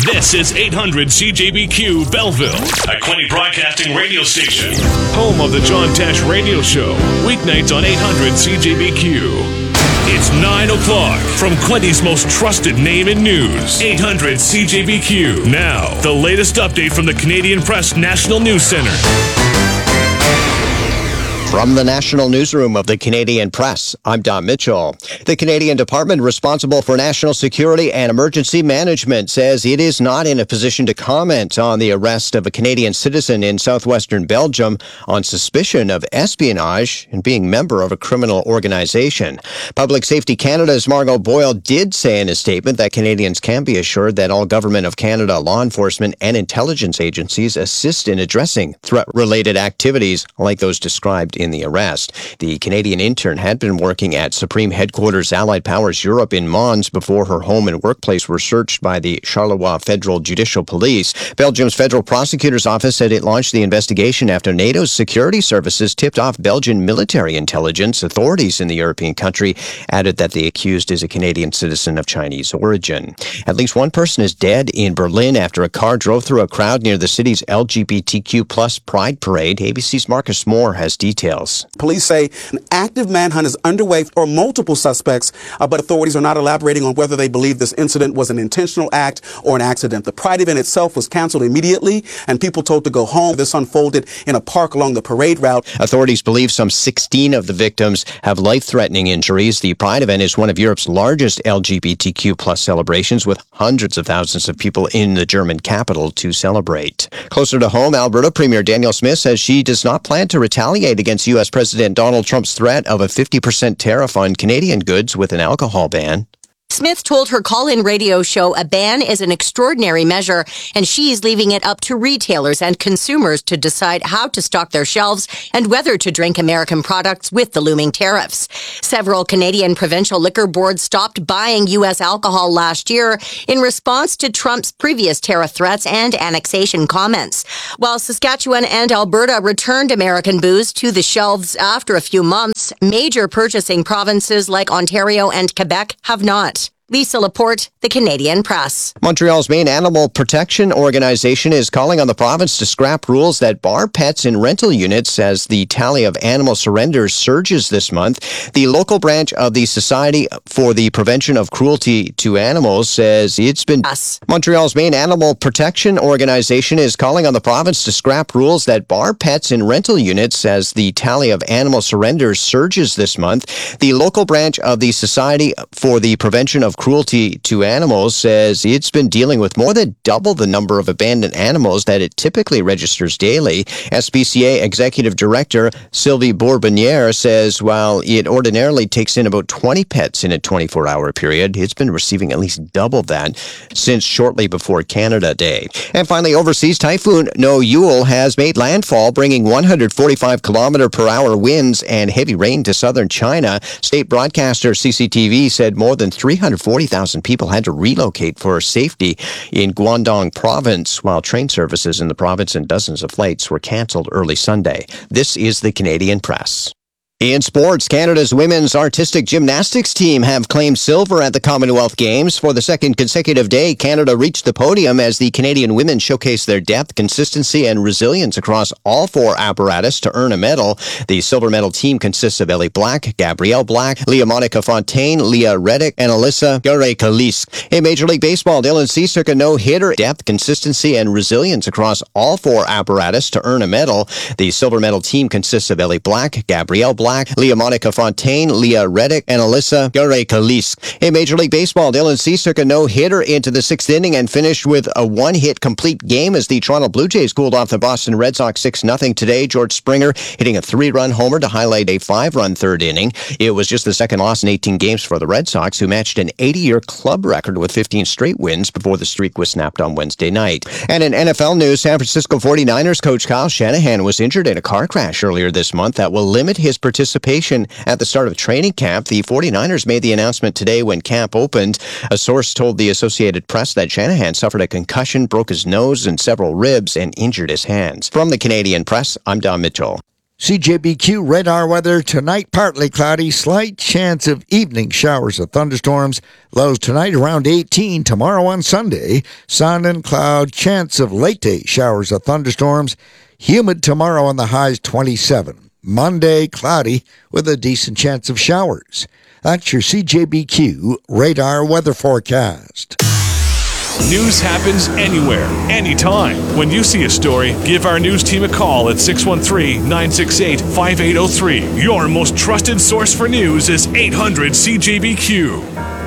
This is 800 CJBQ Belleville, a Quinte Broadcasting radio station. Home of the John Tesh Radio Show. Weeknights on 800 CJBQ. It's 9 o'clock from Quinte's most trusted name in news. 800 CJBQ. Now, the latest update from the Canadian Press National News Center. From the National Newsroom of the Canadian Press, I'm Don Mitchell. The Canadian Department responsible for national security and emergency management says it is not in a position to comment on the arrest of a Canadian citizen in southwestern Belgium on suspicion of espionage and being member of a criminal organization. Public Safety Canada's Margot Boyle did say in a statement that Canadians can be assured that all Government of Canada law enforcement and intelligence agencies assist in addressing threat-related activities like those described in the arrest. The Canadian intern had been working at Supreme Headquarters Allied Powers Europe in Mons before her home and workplace were searched by the Charleroi Federal Judicial Police. Belgium's Federal Prosecutor's Office said it launched the investigation after NATO's security services tipped off Belgian military intelligence. Authorities in the European country added that the accused is a Canadian citizen of Chinese origin. At least one person is dead in Berlin after a car drove through a crowd near the city's LGBTQ plus Pride Parade. ABC's Marcus Moore has details. Police say an active manhunt is underway for multiple suspects, but authorities are not elaborating on whether they believe this incident was an intentional act or an accident. The Pride event itself was canceled immediately, and people told to go home. This unfolded in a park along the parade route. Authorities believe some 16 of the victims have life-threatening injuries. The Pride event is one of Europe's largest LGBTQ plus celebrations, with hundreds of thousands of people in the German capital to celebrate. Closer to home, Alberta Premier Danielle Smith says she does not plan to retaliate against U.S. President Donald Trump's threat of a 50% tariff on Canadian goods with an alcohol ban. Smith told her call-in radio show a ban is an extraordinary measure, and she's leaving it up to retailers and consumers to decide how to stock their shelves and whether to drink American products with the looming tariffs. Several Canadian provincial liquor boards stopped buying U.S. alcohol last year in response to Trump's previous tariff threats and annexation comments. While Saskatchewan and Alberta returned American booze to the shelves after a few months, major purchasing provinces like Ontario and Quebec have not. Lisa Laporte, the Canadian Press. Montreal's main animal protection organization is calling on the province to scrap rules that bar pets in rental units as the tally of animal surrenders surges this month. The local branch of the Society for the Prevention of Cruelty to Animals says it's been... Montreal's main animal protection organization is calling on the province to scrap rules that bar pets in rental units as the tally of animal surrenders surges this month. The local branch of the Society for the Prevention of Cruelty to Animals says it's been dealing with more than double the number of abandoned animals that it typically registers daily. SPCA Executive Director Sylvie Bourbonniere says while it ordinarily takes in about 20 pets in a 24-hour period, it's been receiving at least double that since shortly before Canada Day. And finally, overseas, Typhoon Noyul has made landfall, bringing 145-kilometer-per-hour winds and heavy rain to southern China. State broadcaster CCTV said more than 340,000 people had to relocate for safety in Guangdong province, while train services in the province and dozens of flights were canceled early Sunday. This is the Canadian Press. In sports, Canada's women's artistic gymnastics team have claimed silver at the Commonwealth Games. For the second consecutive day, Canada reached the podium as the Canadian women showcased their depth, consistency, and resilience across all four apparatus to earn a medal. The silver medal team consists of Ellie Black, Gabrielle Black, Leah Monica Fontaine, Leah Reddick, and Alyssa Garay-Kalisk. In Major League Baseball, Dylan Cease took a no-hitter, depth, consistency, and resilience across all four apparatus to earn a medal. The silver medal team consists of Ellie Black, Gabrielle Black, Leah Monica Fontaine, Leah Reddick, and Alyssa Garay-Kalisk. In Major League Baseball, Dylan Cease took a no-hitter into the sixth inning and finished with a one-hit complete game as the Toronto Blue Jays cooled off the Boston Red Sox 6-0 today. George Springer hitting a 3-run homer to highlight a 5-run third inning. It was just the second loss in 18 games for the Red Sox, who matched an 80-year club record with 15 straight wins before the streak was snapped on Wednesday night. And in NFL news, San Francisco 49ers coach Kyle Shanahan was injured in a car crash earlier this month that will limit his participation at the start of training camp. The 49ers made the announcement today when camp opened. A source told the Associated Press that Shanahan suffered a concussion, broke his nose and several ribs, and injured his hands. From the Canadian Press, I'm Don Mitchell. CJBQ radar weather tonight, partly cloudy, slight chance of evening showers or thunderstorms. Lows tonight around 18. Tomorrow on Sunday, sun and cloud, chance of late day showers or thunderstorms. Humid tomorrow on the highs 27. Monday, cloudy with a decent chance of showers. That's your CJBQ radar weather forecast. News happens anywhere, anytime. When you see a story, give our news team a call at 613-968-5803. Your most trusted source for news is 800 CJBQ.